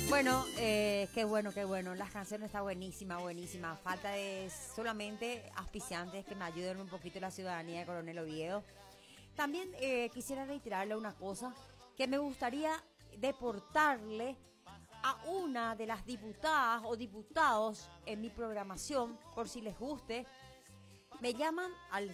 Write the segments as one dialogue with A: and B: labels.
A: Bueno, qué bueno, qué bueno. Las canciones están buenísimas, buenísimas. Falta de solamente auspiciantes que me ayuden un poquito la ciudadanía de Coronel Oviedo. También quisiera reiterarle una cosa, que me gustaría deportarle a una de las diputadas o diputados en mi programación, por si les guste. Me llaman al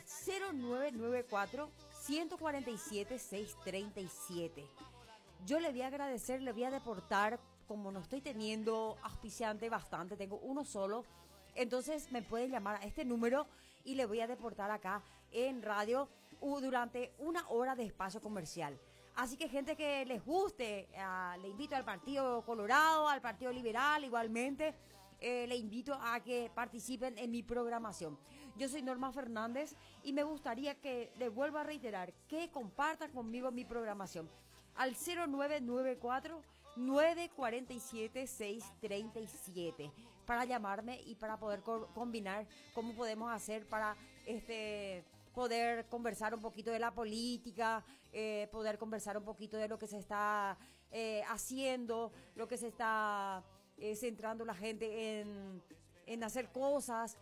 A: 0994 147 637. Yo le voy a agradecer, le voy a deportar, como no estoy teniendo auspiciante bastante, tengo uno solo, entonces me pueden llamar a este número y le voy a deportar acá en radio durante 1 hora de espacio comercial. Así que gente que les guste, le invito al Partido Colorado, al Partido Liberal igualmente, le invito a que participen en mi programación. Yo soy Norma Fernández y me gustaría que les vuelva a reiterar que compartan conmigo mi programación al 0994 947 637 para llamarme y para poder combinar cómo podemos hacer para poder conversar un poquito de la política, poder conversar un poquito de lo que se está haciendo, lo que se está centrando la gente en hacer cosas,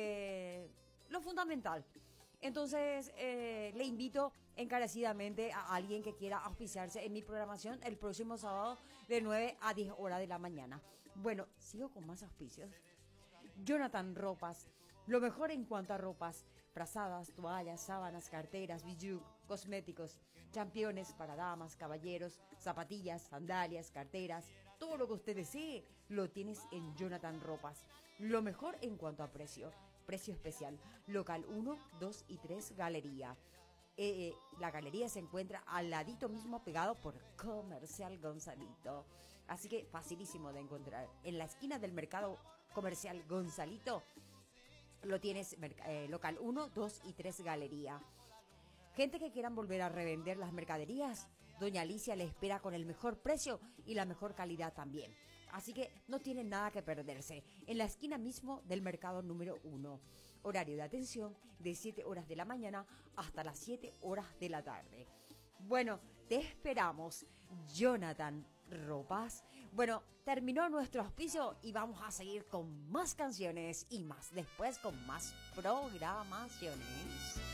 A: lo fundamental. Entonces, le invito encarecidamente a alguien que quiera auspiciarse en mi programación el próximo sábado de 9 a 10 horas de la mañana. Bueno, sigo con más auspicios. Jonathan Ropas, lo mejor en cuanto a ropas, frazadas, toallas, sábanas, carteras, bijú, cosméticos, championes para damas, caballeros, zapatillas, sandalias, carteras, todo lo que usted desee lo tienes en Jonathan Ropas. Lo mejor en cuanto a precio. Precio especial, local 1, 2 y 3 Galería. La galería se encuentra al ladito mismo pegado por Comercial Gonzalito. Así que facilísimo de encontrar. En la esquina del mercado Comercial Gonzalito lo tienes, local 1, 2 y 3 Galería. Gente que quieran volver a revender las mercaderías, doña Alicia le espera con el mejor precio y la mejor calidad también. Así que no tienen nada que perderse. En la esquina mismo del mercado número 1. Horario de atención de 7 horas de la mañana hasta las 7 horas de la tarde. Bueno, te esperamos, Jonathan Ropas. Bueno, terminó nuestro auspicio y vamos a seguir con más canciones y más después con más programaciones.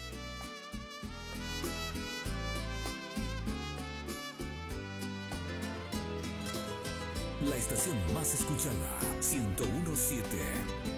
B: La estación más escuchada, 101.7.